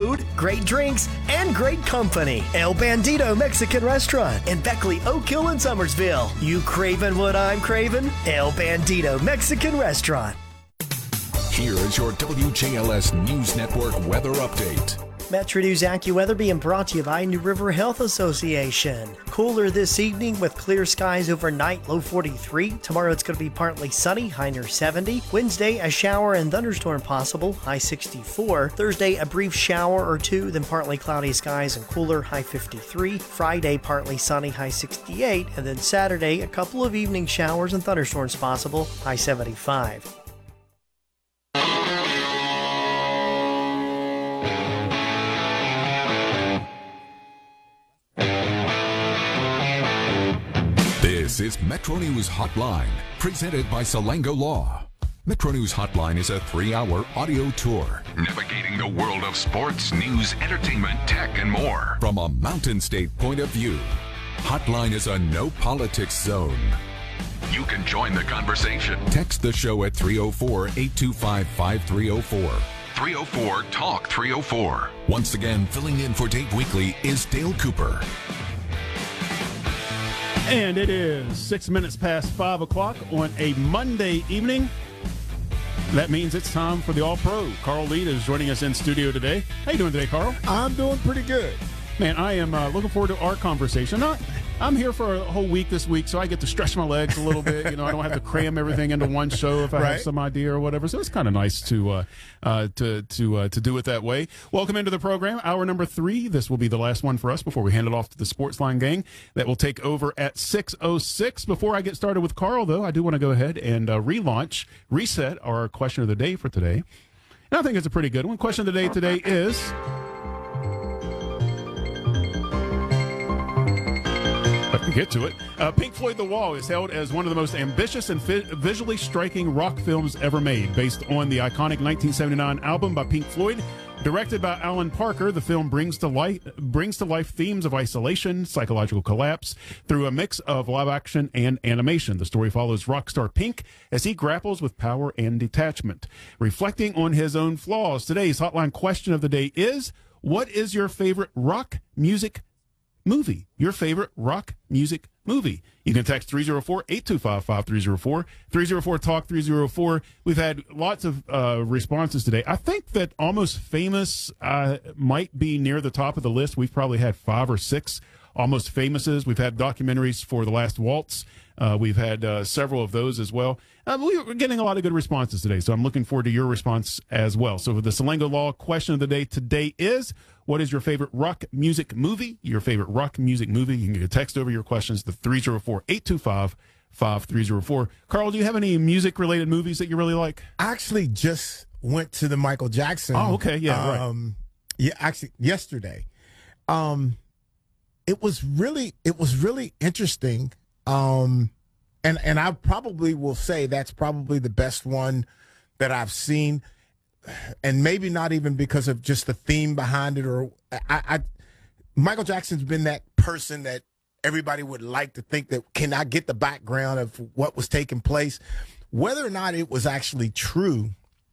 food, great drinks, and great company. El Bandito Mexican Restaurant in Beckley, Oak Hill, and Summersville. You craving what I'm craving? El Bandito Mexican Restaurant. Here is your WJLS News Network weather update. Metro News AccuWeather being brought to you by New River Health Association. Cooler this evening with clear skies overnight, low 43. Tomorrow it's going to be partly sunny, high near 70. Wednesday, a shower and thunderstorm possible, high 64. Thursday, a brief shower or two, then partly cloudy skies and cooler, high 53. Friday, partly sunny, high 68. And then Saturday, a couple of evening showers and thunderstorms possible, high 75. This is Metro News Hotline, presented by Salango Law. Metro News Hotline is a 3-hour audio tour, navigating the world of sports, news, entertainment, tech, and more from a Mountain State point of view. Hotline is a no-politics zone. You can join the conversation. Text the show at 304-825-5304. 304-TALK-304. Once again, filling in for Dave Weekly is Dale Cooper. And it is 6 minutes past 5 o'clock on a Monday evening. That means it's time for the All-Pro. Carl Lead is joining us in studio today. How you doing today, Carl? I'm doing pretty good. Man, I am looking forward to our conversation. I'm here for a whole week this week, so I get to stretch my legs a little bit. You know, I don't have to cram everything into one show if I have some idea or whatever. So it's kind of nice to do it that way. Welcome into the program, hour number 3. This will be the last one for us before we hand it off to the Sportsline gang that will take over at 6:06. Before I get started with Carl, though, I do want to go ahead and reset our question of the day for today. And I think it's a pretty good one. Question of the day today is... I can get to it. Pink Floyd The Wall is hailed as one of the most ambitious and visually striking rock films ever made. Based on the iconic 1979 album by Pink Floyd, directed by Alan Parker, the film brings to life themes of isolation, psychological collapse, through a mix of live action and animation. The story follows rock star Pink as he grapples with power and detachment. Reflecting on his own flaws, today's hotline question of the day is, what is your favorite rock music movie? Your favorite rock music movie. You can text 304-825-5304, 304-TALK-304. We've had lots of responses today. I think that Almost Famous might be near the top of the list. We've probably had 5 or 6 Almost Famouses. We've had documentaries for The Last Waltz. We've had several of those as well. We're getting a lot of good responses today, so I'm looking forward to your response as well. So the Salango Law question of the day today is, what is your favorite rock music movie? Your favorite rock music movie. You can get a text over your questions to 304-825-5304. Carl, do you have any music-related movies that you really like? I actually just went to the Michael Jackson. Oh, okay. Yeah, right. Yeah, actually, yesterday. It was really interesting. And I probably will say that's probably the best one that I've seen, and maybe not even because of just the theme behind it. Or Michael Jackson's been that person that everybody would like to think that can I get the background of what was taking place, whether or not it was actually true.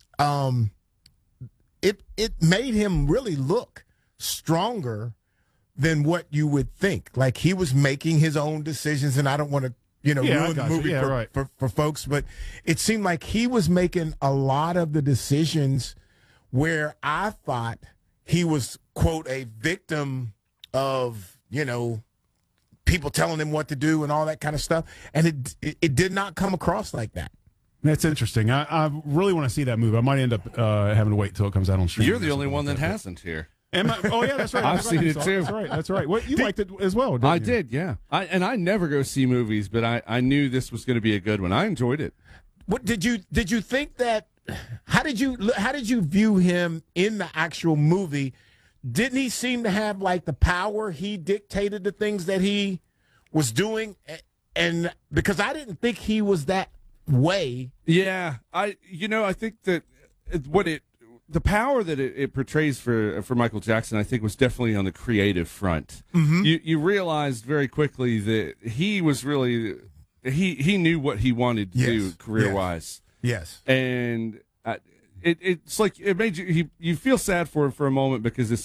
It made him really look stronger than what you would think. Like he was making his own decisions, and I don't want to, ruin the movie for folks, but it seemed like he was making a lot of the decisions where I thought he was, quote, a victim of, people telling him what to do and all that kind of stuff. And it did not come across like that. That's interesting. I really want to see that movie. I might end up having to wait until it comes out on streaming. You're the only one that hasn't here. Oh, yeah, that's right. I've seen it, too. That's right. Well, you liked it as well, didn't you? I did, yeah. I never go see movies, but I knew this was going to be a good one. I enjoyed it. What did you think that? How did you view him in the actual movie? Didn't he seem to have like the power? He dictated the things that he was doing, and because I didn't think he was that way. Yeah, I think that the power that it portrays for Michael Jackson, I think, was definitely on the creative front. Mm-hmm. You realized very quickly that he was really he knew what he wanted to do career wise. Yes, and it's like it made you feel sad for him for a moment because